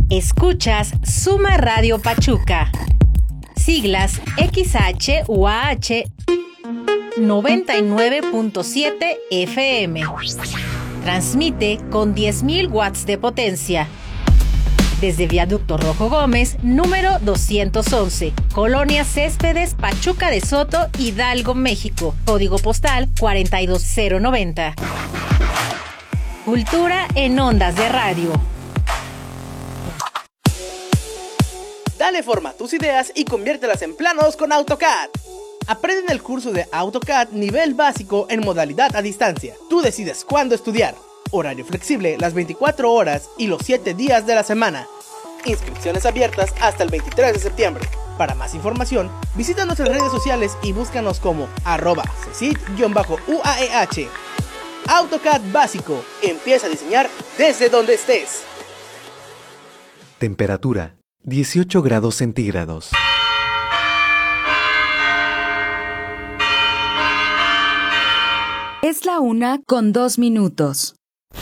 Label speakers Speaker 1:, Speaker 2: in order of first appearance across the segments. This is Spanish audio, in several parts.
Speaker 1: Escuchas Suma Radio Pachuca. Siglas XHUAH 99.7 FM. Transmite con 10.000 watts de potencia. Desde Viaducto Rojo Gómez, número 211, Colonia Céspedes, Pachuca de Soto, Hidalgo, México. Código postal 42090. Cultura en ondas de radio.
Speaker 2: Dale forma a tus ideas y conviértelas en planos con AutoCAD. Aprende en el curso de AutoCAD nivel básico en modalidad a distancia. Tú decides cuándo estudiar. Horario flexible las 24 horas y los 7 días de la semana. Inscripciones abiertas hasta el 23 de septiembre. Para más información, visita nuestras redes sociales y búscanos como @cesid_UAEH. AutoCAD básico. Empieza a diseñar desde donde estés.
Speaker 3: Temperatura 18 grados centígrados.
Speaker 4: Es la 1:02.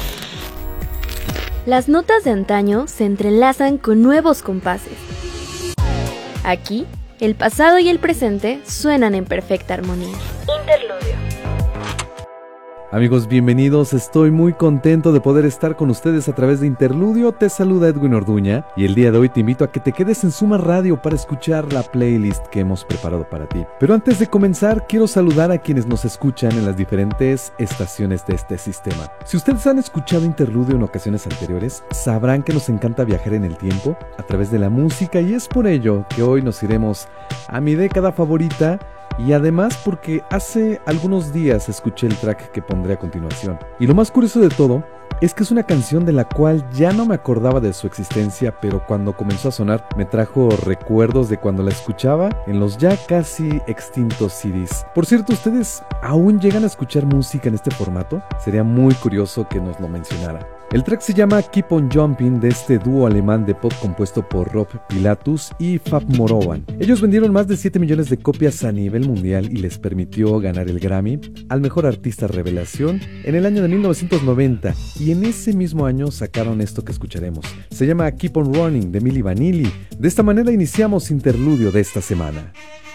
Speaker 5: Las notas de antaño se entrelazan con nuevos compases. Aquí, el pasado y el presente suenan en perfecta armonía. Interludio.
Speaker 6: Amigos, bienvenidos. Estoy muy contento de poder estar con ustedes a través de Interludio. Te saluda Edwin Orduña y el día de hoy te invito a que te quedes en Suma Radio para escuchar la playlist que hemos preparado para ti. Pero antes de comenzar, quiero saludar a quienes nos escuchan en las diferentes estaciones de este sistema. Si ustedes han escuchado Interludio en ocasiones anteriores, sabrán que nos encanta viajar en el tiempo a través de la música, y es por ello que hoy nos iremos a mi década favorita. Y además porque hace algunos días escuché el track que pondré a continuación. Y lo más curioso de todo es que es una canción de la cual ya no me acordaba de su existencia, pero cuando comenzó a sonar me trajo recuerdos de cuando la escuchaba en los ya casi extintos CDs. Por cierto, ¿ustedes aún llegan a escuchar música en este formato? Sería muy curioso que nos lo mencionara. El track se llama Keep on Jumping, de este dúo alemán de pop compuesto por Rob Pilatus y Fab Morovan. Ellos vendieron más de 7 millones de copias a nivel mundial y les permitió ganar el Grammy al mejor artista revelación en el año de 1990, y en ese mismo año sacaron esto que escucharemos. Se llama Keep on Running, de Milli Vanilli. De esta manera iniciamos Interludio de esta semana.